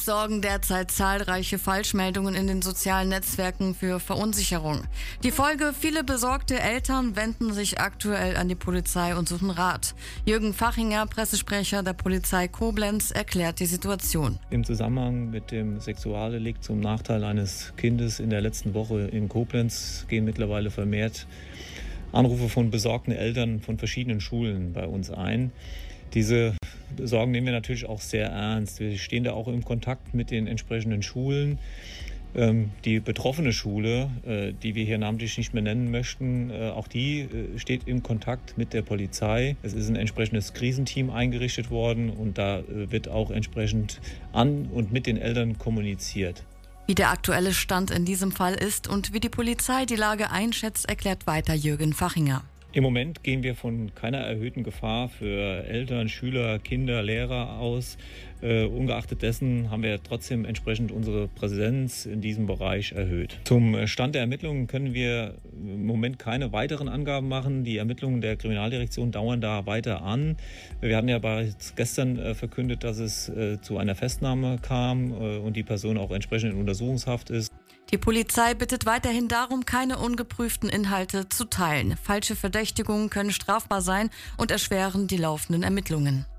sorgen derzeit zahlreiche Falschmeldungen in den sozialen Netzwerken für Verunsicherung. Die Folge: viele besorgte Eltern wenden sich aktuell an die Polizei und suchen Rat. Jürgen Fachinger, Pressesprecher der Polizei Koblenz, erklärt die Situation. Im Zusammenhang mit dem Sexualdelikt zum Nachteil eines Kindes in der letzten Woche in Koblenz gehen mittlerweile vermehrt Anrufe von besorgten Eltern von verschiedenen Schulen bei uns ein. Diese Sorgen nehmen wir natürlich auch sehr ernst. Wir stehen da auch im Kontakt mit den entsprechenden Schulen. Die betroffene Schule, die wir hier namentlich nicht mehr nennen möchten, auch die steht im Kontakt mit der Polizei. Es ist ein entsprechendes Krisenteam eingerichtet worden und da wird auch entsprechend an und mit den Eltern kommuniziert. Wie der aktuelle Stand in diesem Fall ist und wie die Polizei die Lage einschätzt, erklärt weiter Jürgen Fachinger. Im Moment gehen wir von keiner erhöhten Gefahr für Eltern, Schüler, Kinder, Lehrer aus. Ungeachtet dessen haben wir trotzdem entsprechend unsere Präsenz in diesem Bereich erhöht. Zum Stand der Ermittlungen können wir im Moment keine weiteren Angaben machen. Die Ermittlungen der Kriminaldirektion dauern da weiter an. Wir hatten ja bereits gestern verkündet, dass es zu einer Festnahme kam und die Person auch entsprechend in Untersuchungshaft ist. Die Polizei bittet weiterhin darum, keine ungeprüften Inhalte zu teilen. Falsche Verdächtigungen können strafbar sein und erschweren die laufenden Ermittlungen.